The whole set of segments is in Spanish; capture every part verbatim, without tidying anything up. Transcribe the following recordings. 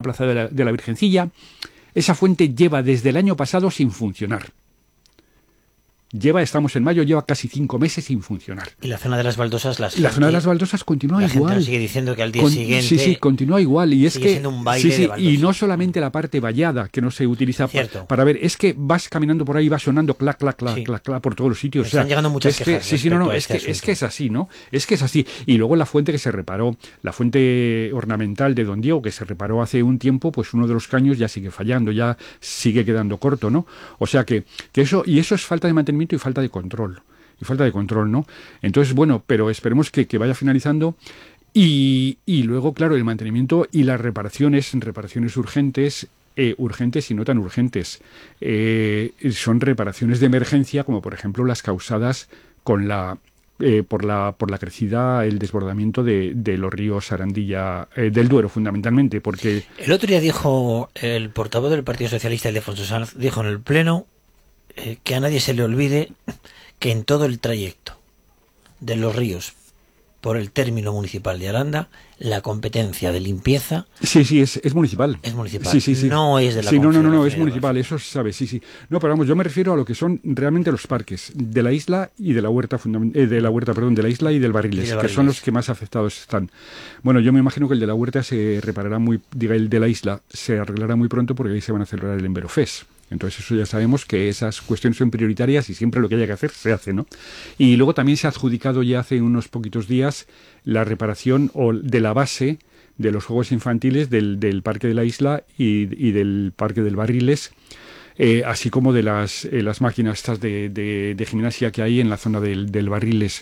Plaza de la, de la Virgencilla. Esa fuente lleva desde el año pasado sin funcionar. Lleva, estamos en mayo, lleva casi cinco meses sin funcionar. Y la zona de las baldosas, las la zona de las baldosas continúa la igual. Gente sigue diciendo que al día Con, siguiente. Sí, sí, continúa igual. Y es sigue que siendo un baile sí, sí, de baldosas. y no solamente la parte vallada que no se utiliza pa, para ver, es que vas caminando por ahí, va sonando clac, clac, clac, sí. clac, clac por todos los sitios. Me están o sea, llegando muchas es quejas. Que, sí, sí, no, no, es este que es que es así, ¿no? Es que es así. Y luego la fuente que se reparó, la fuente ornamental de Don Diego que se reparó hace un tiempo, pues uno de los caños ya sigue fallando, ya sigue quedando corto, ¿no? O sea que, que eso y eso es falta de mantenimiento y falta de control. Y falta de control, ¿no? Entonces, bueno, pero esperemos que, que vaya finalizando y, y luego, claro, el mantenimiento y las reparaciones, reparaciones urgentes, eh, urgentes y no tan urgentes. Eh, son reparaciones de emergencia, como por ejemplo las causadas con la eh, por la por la crecida, el desbordamiento de, de los ríos Arandilla, eh, del Duero, fundamentalmente, porque... El otro día dijo el portavoz del Partido Socialista, Ildefonso Sanz, dijo en el Pleno eh, que a nadie se le olvide que en todo el trayecto de los ríos por el término municipal de Aranda, la competencia de limpieza... Sí, sí, es, es municipal. Es municipal, sí, sí, sí. no es de la Sí, no, no, no, no, es de municipal, eso se sabe, sí, sí. No, pero vamos, yo me refiero a lo que son realmente los parques de la isla y de la huerta, eh, de la huerta, perdón, de la isla y del Barriles, y de Barriles, que son los que más afectados están. Bueno, yo me imagino que el de la huerta se reparará muy, diga, el de la isla se arreglará muy pronto porque ahí se van a celebrar el Emberofest. Entonces eso ya sabemos que esas cuestiones son prioritarias y siempre lo que haya que hacer se hace, ¿no? Y luego también se ha adjudicado ya hace unos poquitos días la reparación o de la base de los juegos infantiles del, del Parque de la Isla y, y del Parque del Barriles, eh, así como de las, eh, las máquinas estas de, de, de gimnasia que hay en la zona del, del Barriles.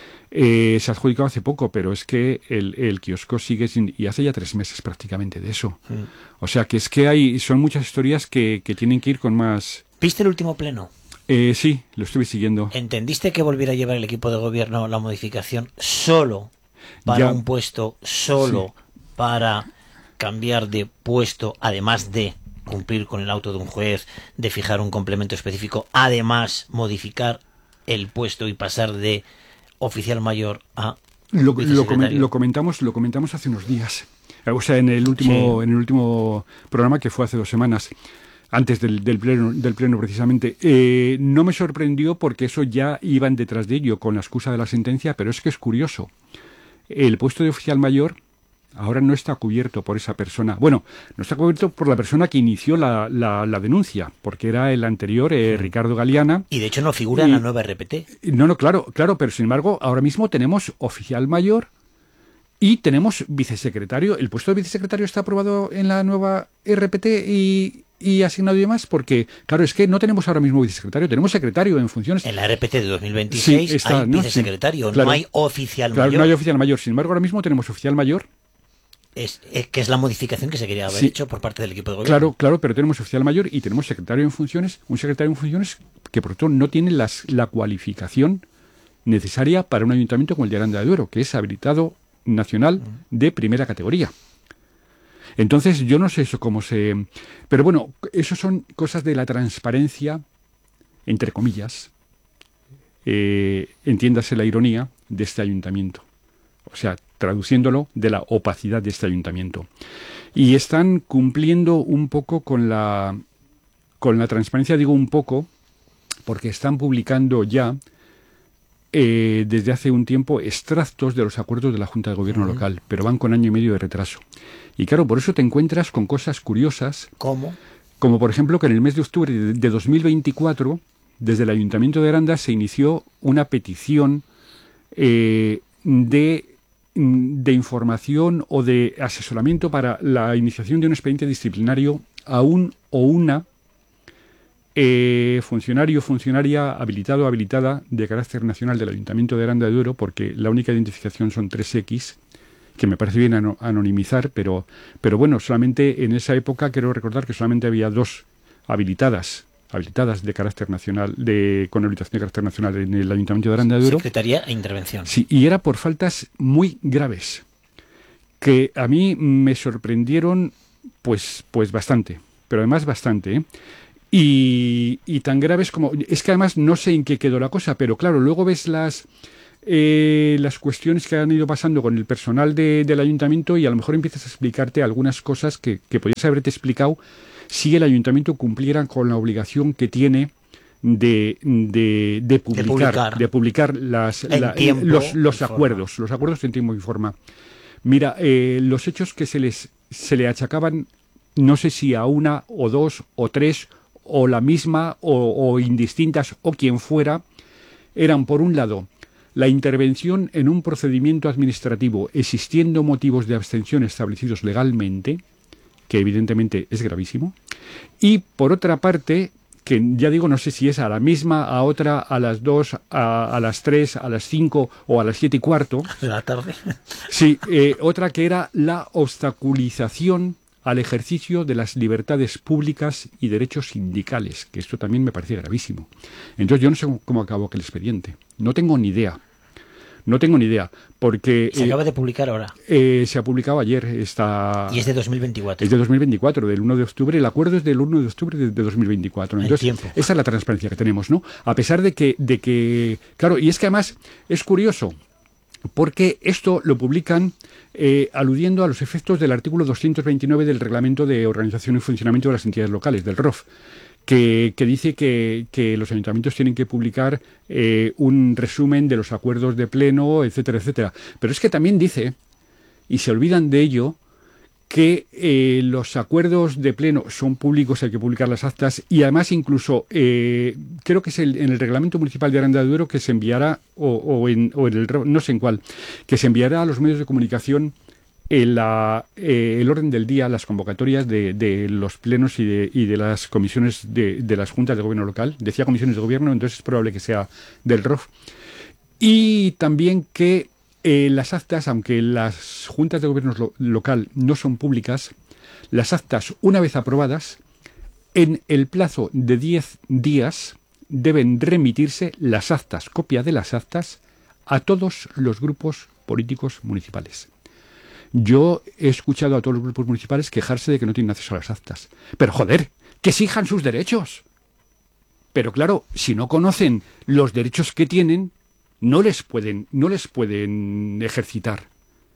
Eh, se ha adjudicado hace poco, pero es que el, el kiosco sigue sin... Y hace ya tres meses prácticamente de eso. Mm. O sea, que es que hay son muchas historias que, que tienen que ir con más... ¿Viste el último pleno? Eh, sí, lo estuve siguiendo. ¿Entendiste que volviera a llevar el equipo de gobierno la modificación solo para ya. un puesto, solo sí. para cambiar de puesto, además de cumplir con el auto de un juez, de fijar un complemento específico, además modificar el puesto y pasar de oficial mayor a lo, lo, com lo comentamos lo comentamos hace unos días, o sea, en el último sí. en el último programa que fue hace dos semanas, antes del, del pleno del pleno precisamente. Eh, no me sorprendió porque eso ya iban detrás de ello con la excusa de la sentencia, pero es que es curioso. El puesto de oficial mayor ahora no está cubierto por esa persona. Bueno, no está cubierto por la persona que inició la, la, la denuncia, porque era el anterior, eh, Ricardo Galeana. Y de hecho no figura y, en la nueva R P T. No, no, claro, claro, pero sin embargo, ahora mismo tenemos oficial mayor y tenemos vicesecretario. El puesto de vicesecretario está aprobado en la nueva R P T y, y asignado y demás, porque, claro, es que no tenemos ahora mismo vicesecretario, tenemos secretario en funciones. En la R P T de dos mil veintiséis sí, está, hay ¿no? vicesecretario, sí, claro, no hay oficial claro, mayor. No hay oficial mayor, sin embargo, ahora mismo tenemos oficial mayor. Es, es que es la modificación que se quería haber sí. hecho por parte del equipo de gobierno. Claro, claro, pero tenemos oficial mayor y tenemos secretario en funciones, un secretario en funciones que por tanto no tiene las, la cualificación necesaria para un ayuntamiento como el de Aranda de Duero, que es habilitado nacional de primera categoría. Entonces, yo no sé eso cómo se... Pero bueno, eso son cosas de la transparencia, entre comillas, eh, entiéndase la ironía, de este ayuntamiento. O sea, traduciéndolo, de la opacidad de este ayuntamiento. Y están cumpliendo un poco con la, con la transparencia, digo un poco, porque están publicando ya, eh, desde hace un tiempo, extractos de los acuerdos de la Junta de Gobierno uh-huh. local, pero van con año y medio de retraso. Y claro, por eso te encuentras con cosas curiosas. ¿Cómo? Como por ejemplo que en el mes de octubre de dos mil veinticuatro, desde el Ayuntamiento de Aranda se inició una petición eh, de... de información o de asesoramiento para la iniciación de un expediente disciplinario a un o una eh, funcionario o funcionaria habilitado o habilitada de carácter nacional del Ayuntamiento de Aranda de Duero, porque la única identificación son tres equis, que me parece bien anonimizar, pero, pero bueno, solamente en esa época quiero recordar que solamente había dos habilitadas habilitadas de carácter nacional, de con habilitación de carácter nacional en el Ayuntamiento de Aranda de Duero. Secretaría e Intervención. Sí, y era por faltas muy graves, que a mí me sorprendieron pues, pues bastante, pero además bastante, ¿eh? Y, y tan graves como... Es que además no sé en qué quedó la cosa, pero claro, luego ves las... eh, las cuestiones que han ido pasando con el personal de, del ayuntamiento y a lo mejor empiezas a explicarte algunas cosas que, que podrías haberte explicado si el ayuntamiento cumpliera con la obligación que tiene de, de, de publicar, de publicar, de publicar las, la, tiempo, los, los acuerdos, forma. los acuerdos en tiempo y forma. Mira, eh, los hechos que se les se le achacaban, no sé si a una o dos o tres o la misma o, o indistintas o quien fuera, eran por un lado la intervención en un procedimiento administrativo existiendo motivos de abstención establecidos legalmente, que evidentemente es gravísimo, y por otra parte, que ya digo, no sé si es a la misma, a otra, a las dos, a, a las tres, a las cinco o a las siete y cuarto. De la tarde. Sí, eh, otra que era la obstaculización al ejercicio de las libertades públicas y derechos sindicales, que esto también me parece gravísimo. Entonces yo no sé cómo acabó aquel expediente. No tengo ni idea. No tengo ni idea, porque... Se eh, acaba de publicar ahora. Eh, se ha publicado ayer. Esta, y es de dos mil veinticuatro. Es de dos mil veinticuatro, del uno de octubre. El acuerdo es del uno de octubre de, de dos mil veinticuatro. Entonces, el tiempo. Esa es la transparencia que tenemos, ¿no? A pesar de que, de que... Claro, y es que además es curioso, porque esto lo publican eh, aludiendo a los efectos del artículo doscientos veintinueve del Reglamento de Organización y Funcionamiento de las Entidades Locales, del R O F. Que, que dice que, que los ayuntamientos tienen que publicar eh, un resumen de los acuerdos de pleno, etcétera, etcétera. Pero es que también dice, y se olvidan de ello, que eh, los acuerdos de pleno son públicos, hay que publicar las actas, y además incluso, eh, creo que es el, en el Reglamento Municipal de Aranda de Duero que se enviará, o, o, en, o en el, no sé en cuál, que se enviará a los medios de comunicación El, la, eh, el orden del día, las convocatorias de, de los plenos y de, y de las comisiones de, de las juntas de gobierno local. Decía comisiones de gobierno, entonces es probable que sea del R O F. Y también que eh, las actas, aunque las juntas de gobierno lo, local no son públicas, las actas, una vez aprobadas, en el plazo de diez días deben remitirse las actas, copia de las actas, a todos los grupos políticos municipales. Yo he escuchado a todos los grupos municipales quejarse de que no tienen acceso a las actas. Pero joder, que exijan sus derechos. Pero claro, si no conocen los derechos que tienen, no les pueden, no les pueden ejercitar.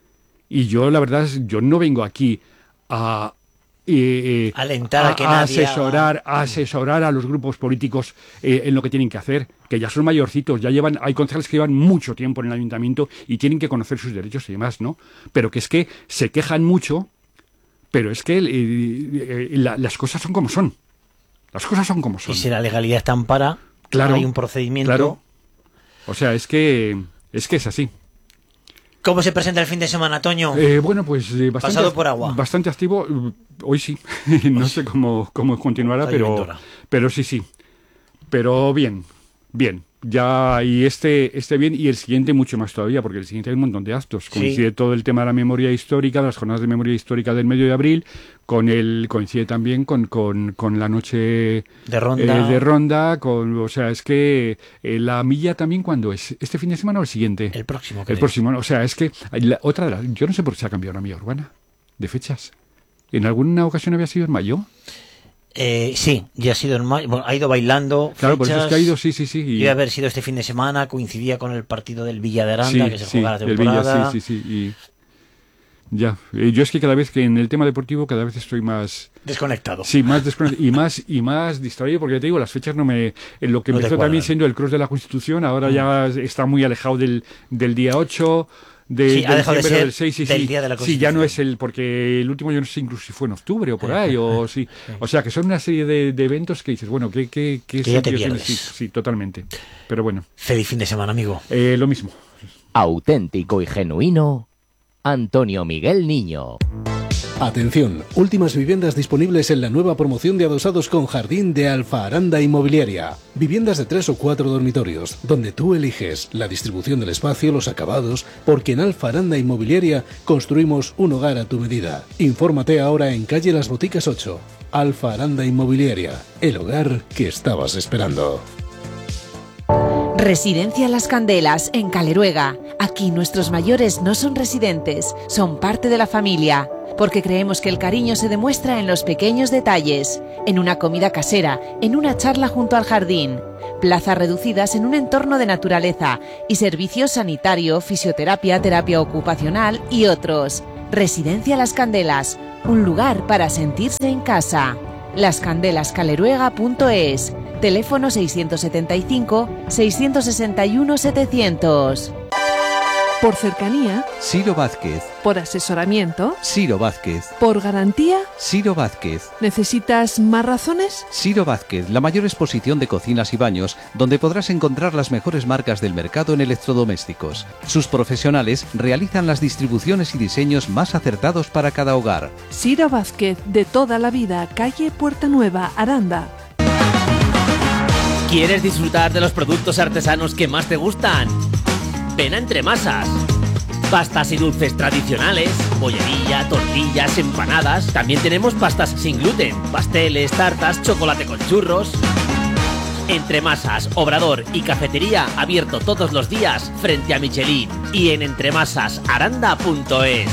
Y yo, la verdad, yo no vengo aquí a eh, alentar a, a que a nadie asesorar, haga... a asesorar a los grupos políticos eh, en lo que tienen que hacer, que ya son mayorcitos, ya llevan, hay concejales que llevan mucho tiempo en el ayuntamiento y tienen que conocer sus derechos y demás, ¿no? Pero que es que se quejan mucho, pero es que eh, eh, la, las cosas son como son. Las cosas son como son. Y si la legalidad está ampara, claro, hay un procedimiento. Claro. O sea, es que es que es así. ¿Cómo se presenta el fin de semana, Toño? Eh, bueno, pues eh, bastante, pasado por agua. Bastante activo. Hoy sí. No sé cómo, cómo continuará, pero, pero sí, sí. Pero bien, bien. Ya, y este, este bien, y el siguiente mucho más todavía, porque el siguiente hay un montón de actos. Coincide sí. todo el tema de la memoria histórica, de las jornadas de memoria histórica del medio de abril, con el, coincide también con, con, con la noche de ronda. Eh, de ronda, con, o sea, es que eh, la milla también, ¿cuándo es? ¿Este fin de semana o el siguiente? El próximo. El próximo, o sea, es que la, otra de las, yo no sé por qué se ha cambiado la milla urbana de fechas. ¿En alguna ocasión había sido en mayo? Eh, sí, ya ha sido en mayo, bueno, ha ido bailando. Claro, fechas, por eso es que ha ido, sí, sí, sí. Y... Debe haber sido este fin de semana, coincidía con el partido del Villa de Aranda, sí, que se sí, juega la temporada. Villa, sí, sí, sí. Y... Ya, yo es que cada vez que en el tema deportivo cada vez estoy más desconectado. Sí, más desconectado y más y más distraído, porque ya te digo, las fechas no me en lo que no empezó también siendo el cross de la Constitución, ahora mm. ya está muy alejado del, del día ocho. De, sí, ha dejado de ser del seis, sí, del sí. día de la Constitución. Sí, ya no es el, porque el último yo no sé incluso si fue en octubre o por ahí, o sí. sí. O sea, que son una serie de, de eventos que dices, bueno, ¿qué, qué, qué que ya te pierdes. Sí, sí, totalmente. Pero bueno. Feliz fin de semana, amigo. Eh, lo mismo. Auténtico y genuino, Antonio Miguel Niño. Atención, últimas viviendas disponibles en la nueva promoción de adosados con jardín de Alfa Aranda Inmobiliaria. Viviendas de tres o cuatro dormitorios, donde tú eliges la distribución del espacio, los acabados, porque en Alfa Aranda Inmobiliaria construimos un hogar a tu medida. Infórmate ahora en calle Las Boticas ocho. Alfa Aranda Inmobiliaria, el hogar que estabas esperando. Residencia Las Candelas, en Caleruega. Aquí nuestros mayores no son residentes, son parte de la familia. Porque creemos que el cariño se demuestra en los pequeños detalles, en una comida casera, en una charla junto al jardín. plazas reducidas en un entorno de naturaleza y servicios sanitario, fisioterapia, terapia ocupacional y otros. Residencia Las Candelas, un lugar para sentirse en casa. las candelas caleruega punto es, teléfono seiscientos setenta y cinco, seiscientos sesenta y uno, setecientos. Por cercanía, Siro Vázquez. por asesoramiento, Siro Vázquez. por garantía. Siro Vázquez. ¿Necesitas más razones? Siro Vázquez, la mayor exposición de cocinas y baños, donde podrás encontrar las mejores marcas del mercado en electrodomésticos. Sus profesionales realizan las distribuciones y diseños más acertados para cada hogar. Siro Vázquez, de toda la vida, calle Puerta Nueva, Aranda. ¿Quieres disfrutar de los productos artesanos que más te gustan? Ven a Entre Masas. Pastas y dulces tradicionales, bollería, tortillas, empanadas. También tenemos pastas sin gluten, pasteles, tartas, chocolate con churros. Entre Masas, Obrador y Cafetería abierto todos los días frente a Michelin y en entremasas aranda punto es.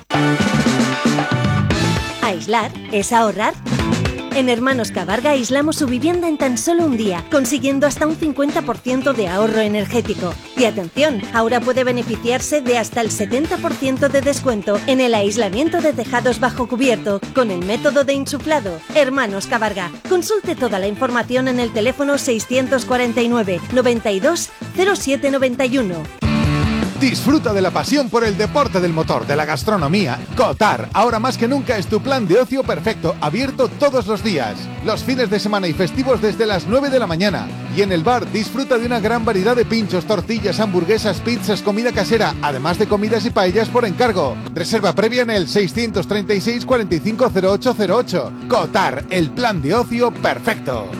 ¿Aislar es ahorrar? En Hermanos Cabarga aislamos su vivienda en tan solo un día, consiguiendo hasta un cincuenta por ciento de ahorro energético. Y atención, ahora puede beneficiarse de hasta el setenta por ciento de descuento en el aislamiento de tejados bajo cubierto con el método de insuflado. Hermanos Cabarga. Consulte toda la información en el teléfono seiscientos cuarenta y nueve, noventa y dos, cero siete noventa y uno. Disfruta de la pasión por el deporte del motor, de la gastronomía. Cotar, ahora más que nunca es tu plan de ocio perfecto, abierto todos los días. Los fines de semana y festivos desde las nueve de la mañana. Y en el bar disfruta de una gran variedad de pinchos, tortillas, hamburguesas, pizzas, comida casera, además de comidas y paellas por encargo. Reserva previa en el seiscientos treinta y seis, cuarenta y cinco, cero ocho cero ocho. Cotar, el plan de ocio perfecto.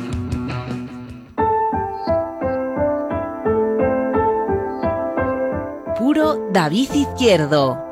Puro David Izquierdo.